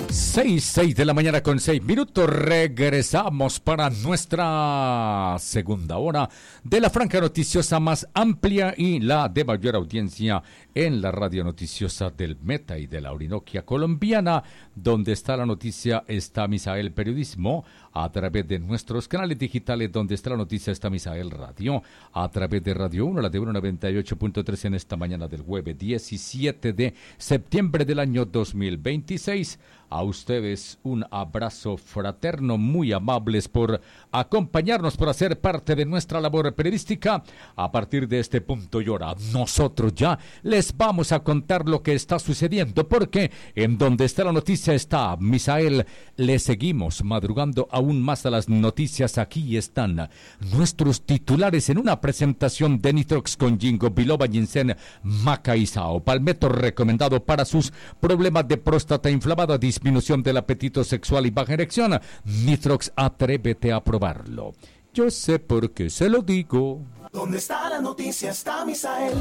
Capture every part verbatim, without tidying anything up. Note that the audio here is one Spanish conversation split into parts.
Seis, seis de la mañana con seis minutos. Regresamos para nuestra segunda hora de la franja noticiosa más amplia y la de mayor audiencia en la radio noticiosa del Meta y de la Orinoquia colombiana. Donde está la noticia está Misael Periodismo, a través de nuestros canales digitales. Donde está la noticia está Misael Radio, a través de Radio uno, la de uno noventa y ocho punto tres en esta mañana del jueves diecisiete de septiembre del año dos mil veintiséis. A ustedes un abrazo fraterno, muy amables por acompañarnos, por hacer parte de nuestra labor periodística. A partir de este punto y hora, nosotros ya les vamos a contar lo que está sucediendo, porque en donde está la noticia está Misael. Le seguimos madrugando aún más a las noticias. Aquí están nuestros titulares en una presentación de Nitrox con Ginkgo biloba, ginseng, maca y sao palmetto, recomendado para sus problemas de próstata inflamada, disminución del apetito sexual y baja erección. Nitrox, atrévete a probarlo. Yo sé por qué se lo digo. ¿Dónde está la noticia? Está Misael.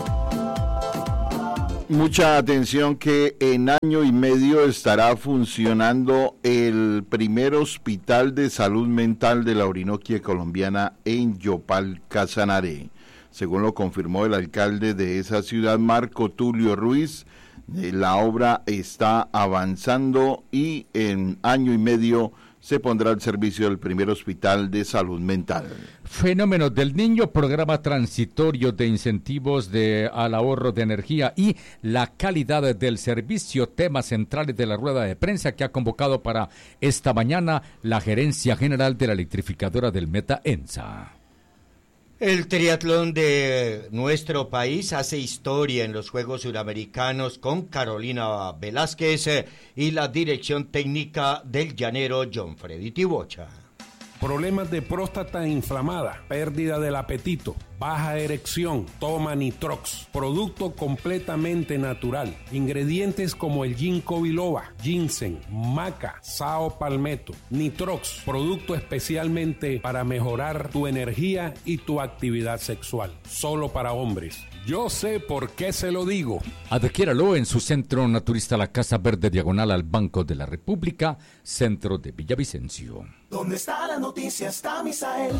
Mucha atención que en año y medio estará funcionando el primer hospital de salud mental de la Orinoquia colombiana en Yopal, Casanare. Según lo confirmó el alcalde de esa ciudad, Marco Tulio Ruiz, la obra está avanzando y en año y medio se pondrá al servicio del primer hospital de salud mental. Fenómenos del Niño, programa transitorio de incentivos de, al ahorro de energía y la calidad del servicio, temas centrales de la rueda de prensa que ha convocado para esta mañana la Gerencia General de la Electrificadora del Meta, ENSA. El triatlón de nuestro país hace historia en los Juegos Suramericanos con Carolina Velázquez eh, y la dirección técnica del llanero John Freddy Tibocha. Problemas de próstata inflamada, pérdida del apetito, baja erección, toma Nitrox, producto completamente natural, ingredientes como el Ginkgo biloba, ginseng, maca, sao palmetto, Nitrox, producto especialmente para mejorar tu energía y tu actividad sexual, solo para hombres. Yo sé por qué se lo digo. Adquiéralo en su centro naturista La Casa Verde, diagonal al Banco de la República, centro de Villavicencio. ¿Dónde está la noticia? Está Misael.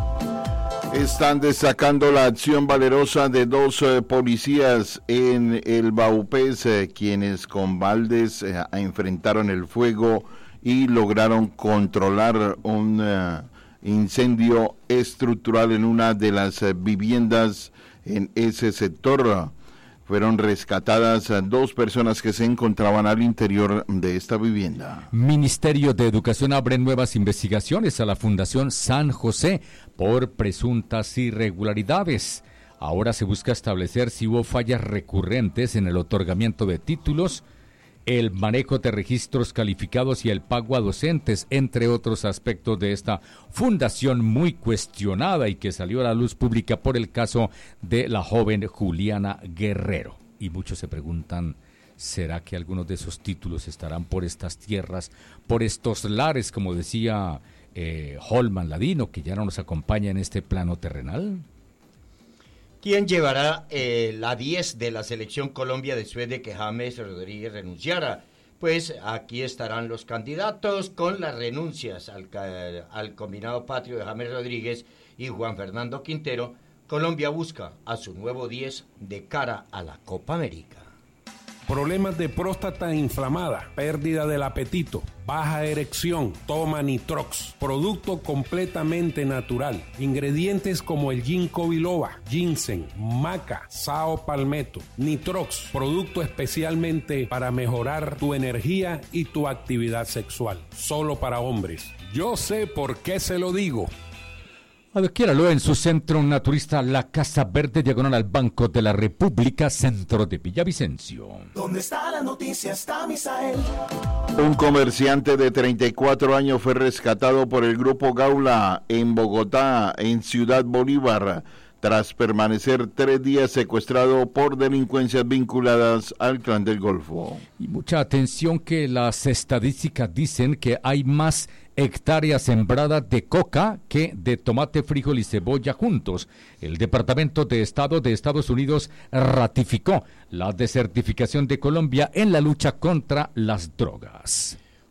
Están destacando la acción valerosa de dos eh, policías en el Baupés, eh, quienes con baldes eh, enfrentaron el fuego y lograron controlar un eh, incendio estructural en una de las eh, viviendas en ese sector. Fueron rescatadas dos personas que se encontraban al interior de esta vivienda. Ministerio de Educación abre nuevas investigaciones a la Fundación San José por presuntas irregularidades. Ahora se busca establecer si hubo fallas recurrentes en el otorgamiento de títulos, el manejo de registros calificados y el pago a docentes, entre otros aspectos de esta fundación muy cuestionada y que salió a la luz pública por el caso de la joven Juliana Guerrero. Y muchos se preguntan, ¿será que algunos de esos títulos estarán por estas tierras, por estos lares, como decía eh, Holman Ladino, que ya no nos acompaña en este plano terrenal? ¿Quién llevará eh, la diez de la selección Colombia después de que James Rodríguez renunciara? Pues aquí estarán los candidatos con las renuncias al, al combinado patrio de James Rodríguez y Juan Fernando Quintero. Colombia busca a su nuevo diez de cara a la Copa América. Problemas de próstata inflamada, pérdida del apetito, baja erección, toma Nitrox, producto completamente natural, ingredientes como el Ginkgo biloba, ginseng, maca, sao palmetto, Nitrox, producto especialmente para mejorar tu energía y tu actividad sexual, solo para hombres. Yo sé por qué se lo digo. Adquiéralo en su centro naturista La Casa Verde, diagonal al Banco de la República, centro de Villavicencio. ¿Dónde está la noticia? Está Misael. Un comerciante de treinta y cuatro años fue rescatado por el Grupo Gaula en Bogotá, en Ciudad Bolívar, tras permanecer tres días secuestrado por delincuencias vinculadas al Clan del Golfo. Y mucha atención que las estadísticas dicen que hay más hectáreas sembradas de coca que de tomate, frijol y cebolla juntos. El Departamento de Estado de Estados Unidos ratificó la desertificación de Colombia en la lucha contra las drogas.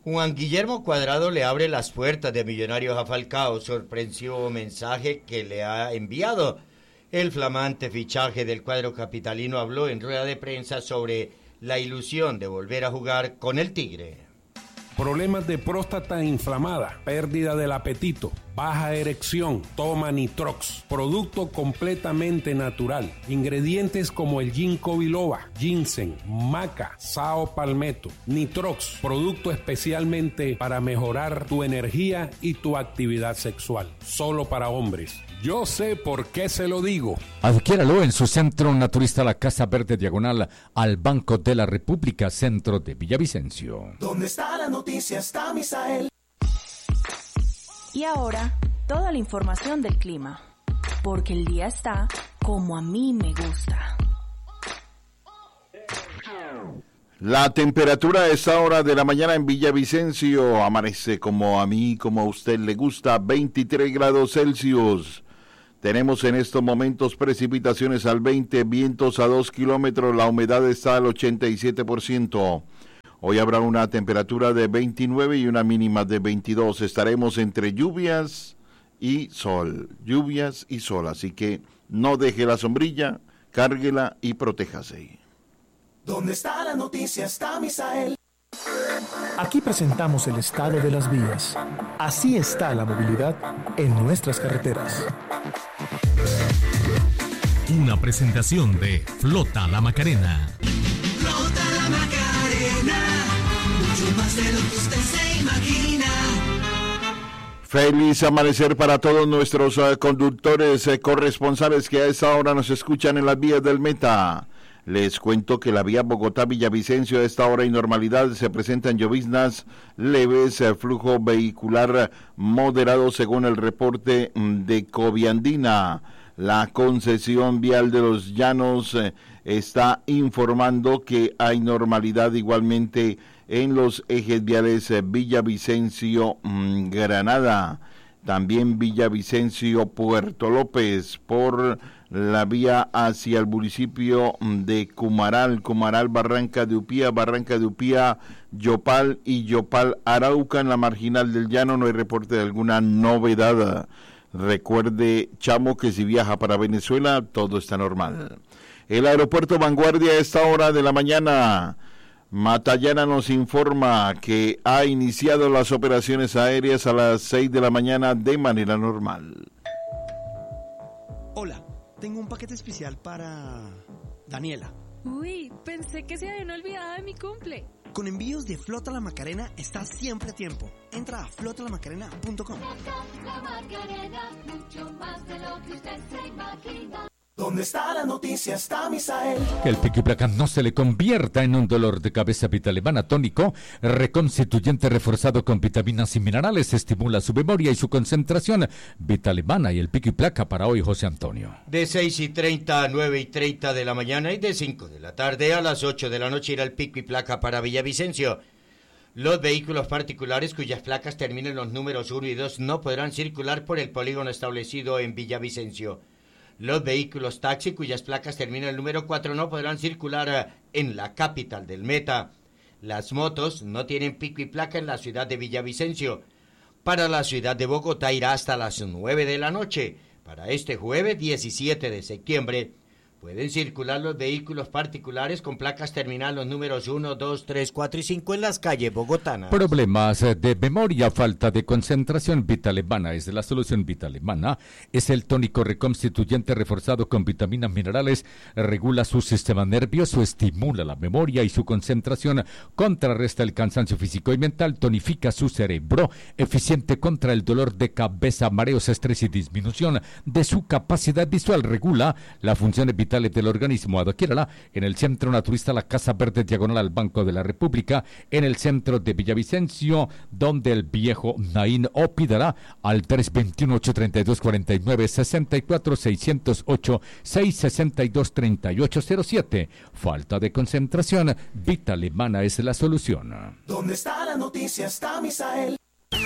Juan Guillermo Cuadrado le abre las puertas de Millonarios a Falcao, sorpresivo mensaje que le ha enviado. El flamante fichaje del cuadro capitalino habló en rueda de prensa sobre la ilusión de volver a jugar con el Tigre. Problemas de próstata inflamada, pérdida del apetito, baja erección, toma Nitrox, producto completamente natural. Ingredientes como el ginkgo biloba, ginseng, maca, sao palmetto. Nitrox, producto especialmente para mejorar tu energía y tu actividad sexual. Solo para hombres. Yo sé por qué se lo digo. Adquiéralo en su centro naturista La Casa Verde, diagonal al Banco de la República, centro de Villavicencio. ¿Dónde está la noticia? Está Misael. Y ahora, toda la información del clima. Porque el día está como a mí me gusta. La temperatura a esta hora de la mañana en Villavicencio amanece como a mí, como a usted le gusta, veintitrés grados Celsius. Tenemos en estos momentos precipitaciones al veinte, vientos a dos kilómetros, la humedad está al ochenta y siete por ciento. Hoy habrá una temperatura de veintinueve y una mínima de veintidós. Estaremos entre lluvias y sol, lluvias y sol, así que no deje la sombrilla, cárguela y protéjase. ¿Dónde está la noticia? Está Misael. Aquí presentamos el estado de las vías. Así está la movilidad en nuestras carreteras. Una presentación de Flota La Macarena. Flota La Macarena, mucho más de lo que usted se imagina. Feliz amanecer para todos nuestros uh, conductores uh, corresponsales que a esta hora nos escuchan en las vías del Meta. Les cuento que la vía Bogotá-Villavicencio a esta hora y normalidad se presentan lloviznas leves, flujo vehicular moderado según el reporte de Coviandina. La concesión vial de los Llanos eh, está informando que hay normalidad igualmente en los ejes viales eh, Villavicencio-Granada. También Villavicencio-Puerto López por la vía hacia el municipio de Cumaral, Cumaral, Barranca de Upía, Barranca de Upía, Yopal y Yopal Arauca. En la marginal del Llano no hay reporte de alguna novedad. Recuerde, chamo, que si viaja para Venezuela todo está normal. El aeropuerto Vanguardia a esta hora de la mañana. Matallana nos informa que ha iniciado las operaciones aéreas a las seis de la mañana de manera normal. Hola, tengo un paquete especial para Daniela. Uy, pensé que se habían olvidado de mi cumple. Con envíos de Flota La Macarena estás siempre a tiempo. Entra a flota la macarena punto com. La Macarena, mucho más de lo que usted se imagina. ¿Dónde está la noticia? Está Misael. Que el pico y placa no se le convierta en un dolor de cabeza. Vitalevana tónico, reconstituyente reforzado con vitaminas y minerales, estimula su memoria y su concentración. Vitalevana y el pico y placa para hoy, José Antonio. De seis y treinta a nueve y treinta de la mañana y de cinco de la tarde a las ocho de la noche irá el pico y placa para Villavicencio. Los vehículos particulares cuyas placas terminen los números uno y dos no podrán circular por el polígono establecido en Villavicencio. Los vehículos taxi cuyas placas terminan el número cuatro no podrán circular en la capital del Meta. Las motos no tienen pico y placa en la ciudad de Villavicencio. Para la ciudad de Bogotá irá hasta las nueve de la noche. Para este jueves diecisiete de septiembre pueden circular los vehículos particulares con placas terminal los números uno, dos, tres, cuatro y cinco en las calles bogotanas. Problemas de memoria, falta de concentración. Vitalevana es la solución. Vitalevana es el tónico reconstituyente reforzado con vitaminas minerales, regula su sistema nervioso, estimula la memoria y su concentración, contrarresta el cansancio físico y mental, tonifica su cerebro, eficiente contra el dolor de cabeza, mareos, estrés y disminución de su capacidad visual, regula la función vital del organismo. Adquiérala en el Centro Naturista La Casa Verde, diagonal al Banco de la República, en el centro de Villavicencio, donde el viejo Naín o pídala al tres dos uno, ocho tres dos, cuatro nueve seis cuatro, seis cero ocho, seis seis dos, tres ocho cero siete. Falta de concentración, Vitalevana es la solución. ¿Dónde está la noticia? Está Misael.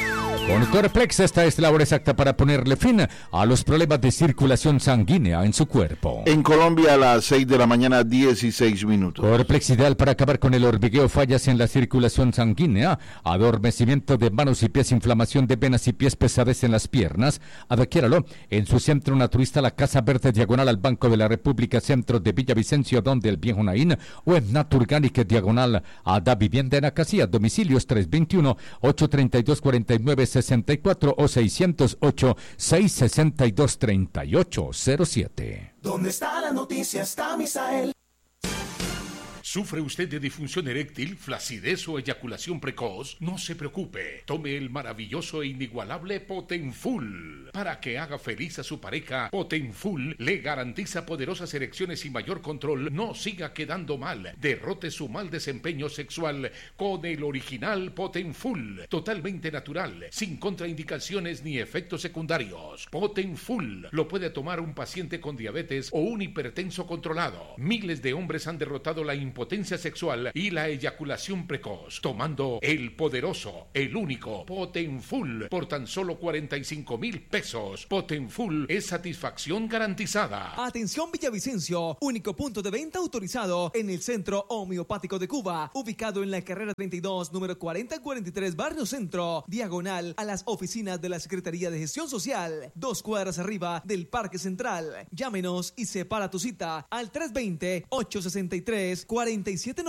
Con Corplex, esta es la hora exacta para ponerle fin a los problemas de circulación sanguínea en su cuerpo. En Colombia a las seis de la mañana, dieciséis minutos. Corplex ideal para acabar con el hormigueo, fallas en la circulación sanguínea, adormecimiento de manos y pies, inflamación de venas y pies, pesadez en las piernas. Adquiéralo en su centro naturista, la Casa Verde, diagonal al Banco de la República, centro de Villavicencio, donde el Viejo Naín, o en Naturganic, diagonal a Da Vivienda en Acacía. Domicilios tres dos uno, ocho tres dos, cuatro nueve seis cuatro o seis cero ocho, seis seis dos, tres ocho cero siete. ¿Dónde está la noticia? Está Misael. ¿Sufre usted de disfunción eréctil, flacidez o eyaculación precoz? No se preocupe. Tome el maravilloso e inigualable Potenfull. Para que haga feliz a su pareja, Potenfull le garantiza poderosas erecciones y mayor control. No siga quedando mal. Derrote su mal desempeño sexual con el original Potenfull. Totalmente natural, sin contraindicaciones ni efectos secundarios. Potenfull lo puede tomar un paciente con diabetes o un hipertenso controlado. Miles de hombres han derrotado la impotencia potencia sexual y la eyaculación precoz, tomando el poderoso, el único Potenfull por tan solo cuarenta y cinco mil pesos. Potenfull es satisfacción garantizada. Atención Villavicencio, único punto de venta autorizado en el Centro Homeopático de Cuba, ubicado en la carrera treinta y dos, número cuarenta cuarenta y tres, Barrio Centro, diagonal a las oficinas de la Secretaría de Gestión Social, dos cuadras arriba del Parque Central. Llámenos y separa tu cita al tres dos cero, ocho seis tres, cuatro siete nueve.